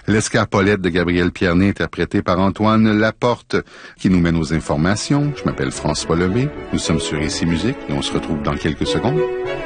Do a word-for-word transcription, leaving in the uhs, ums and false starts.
L'Escarpolette de Gabriel Pierné, interprété par Antoine Laporte, qui nous mène aux informations. Je m'appelle François Lemay. Nous sommes sur Ici Musique et on se retrouve dans quelques secondes.